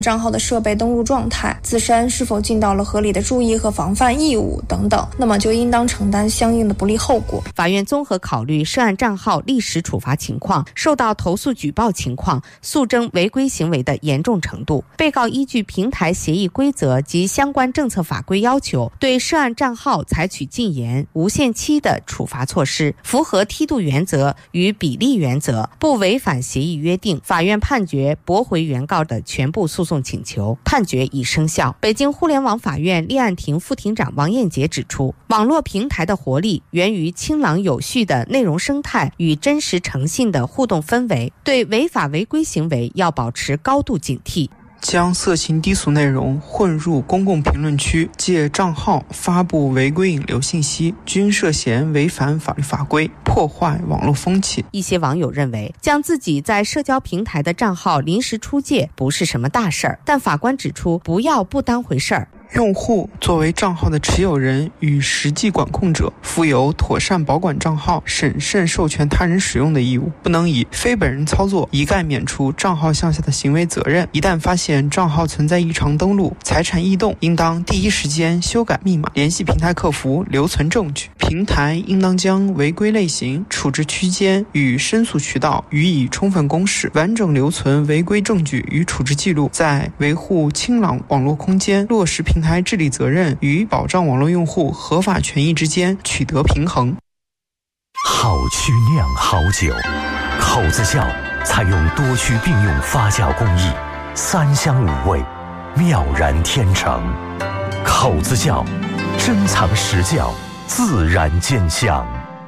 账号的设备登录状态、自身是否尽到了合理的注意和防范义务等等，那么就应当承担相应的不利后果。 法院综合考虑涉案账号历史处罚情况、受到投诉举报情况、诉争违规行为的严重程度，被告依据平台协议规则及相关政策法规要求，对涉案账号采取禁言、无限期的处罚措施，符合梯度原则与比例原则，不违反协议约定。法院判决驳回原告的全部诉讼请求，判决已生效。北京互联网法院立案庭副庭长王艳杰指出，网络平台的活力源于清朗有序的内容生态与真实诚信的互动氛围，对违法违规行为要保持高度警惕。 将色情低俗内容混入公共评论区，借账号发布违规引流信息，均涉嫌违反法律法规，破坏网络风气。 一些网友认为，将自己在社交平台的账号临时出借不是什么大事儿，但法官指出，不要不当回事儿。 用户作为账号的持有人与实际管控者，负有妥善保管账号、审慎授权他人使用的义务，不能以非本人操作一概免除账号项下的行为责任。一旦发现账号存在异常登录、财产异动，应当第一时间修改密码，联系平台客服留存证据。平台应当将违规类型、处置区间与申诉渠道予以充分公示，完整留存违规证据与处置记录，在维护清朗网络空间、落实平台治理责任与保障网络用户合法权益之间取得平衡。 好曲酿好酒，口子窖采用多区并用发酵工艺，3香5味，妙然天成。口子窖珍藏实窖，自然见香。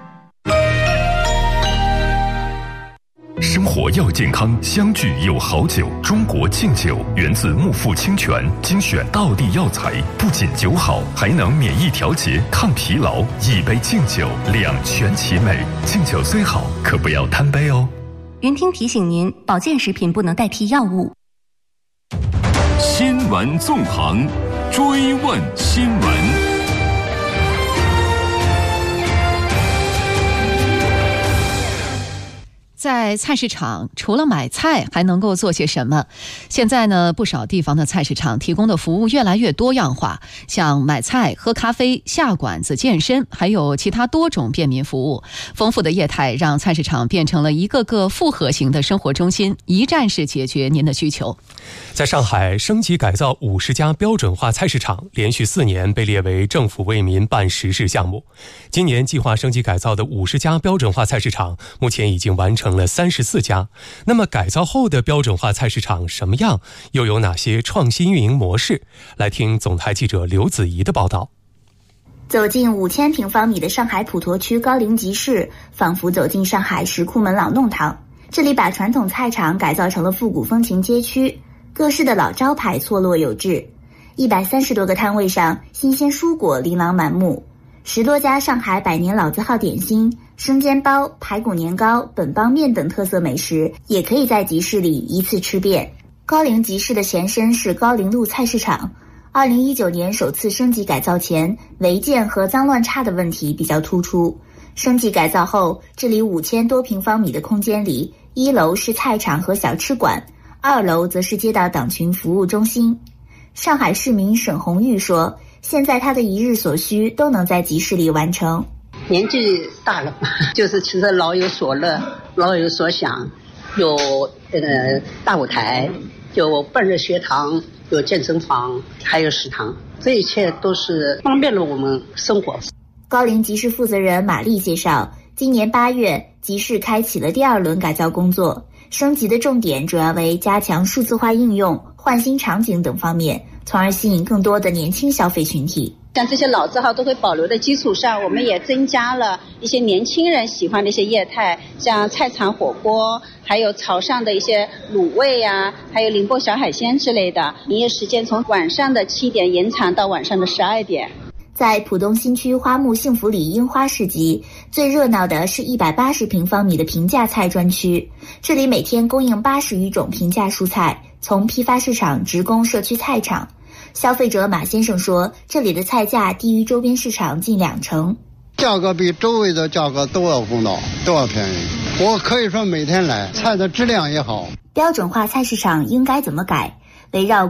生活要健康，相聚有好酒。中国敬酒源自木富清泉，精选道地药材，不仅酒好，还能免疫调节、抗疲劳。一杯敬酒，两全其美。敬酒虽好，可不要贪杯哦。 云听提醒您，保健食品不能代替药物。 新闻纵横，追问新闻。 在菜市场除了买菜还能够做些什么？现在呢，不少地方的菜市场提供的服务越来越多样化，像买菜、喝咖啡、下馆子、健身，还有其他多种便民服务。丰富的业态让菜市场变成了一个个复合型的生活中心，一站式解决您的需求。 在上海升级改造50家标准化菜市场，连续4年被列为政府为民办实事项目。今年计划升级改造的50家标准化菜市场，目前已经完成了34家。那么改造后的标准化菜市场什么样？又有哪些创新运营模式？来听总台记者刘子怡的报道。 走进5000平方米的上海普陀区高陵集市，仿佛走进上海石库门老弄堂。这里把传统菜场改造成了复古风情街区，各式的老招牌错落有致，130多个摊位上，新鲜蔬果琳琅满目，10多家上海100年老字号点心、生煎包、排骨年糕、本帮面等特色美食，也可以在集市里一次吃遍。高陵集市的前身是高陵路菜市场，2019年首次升级改造前，违建和脏乱差的问题比较突出。升级改造后，这里5000多平方米的空间里，1楼是菜场和小吃馆，2楼则是街道党群服务中心。上海市民沈红玉说，现在他的一日所需都能在集市里完成。 年纪大了嘛，就是其实老有所乐，老有所想，有大舞台，有半日学堂，有健身房，还有食堂，这一切都是方便了我们生活。 高陵集市负责人马丽介绍，今年8月，集市开启了第2轮改造工作，升级的重点主要为加强数字化应用、换新场景等方面，从而吸引更多的年轻消费群体。 像这些老字号都会保留的基础上，我们也增加了一些年轻人喜欢的一些业态，像菜场火锅，还有潮汕的一些卤味呀，还有宁波小海鲜之类的。营业时间从晚上的7点延长到晚上的12点。 在浦东新区花木幸福里樱花市集，最热闹的是180平方米的平价菜专区，这里每天供应80余种平价蔬菜，从批发市场直供社区菜场。消费者马先生说，这里的菜价低于周边市场近2成， 价格比周围的价格都要公道，都要便宜。我可以说每天来，菜的质量也好。 标准化菜市场应该怎么改？围绕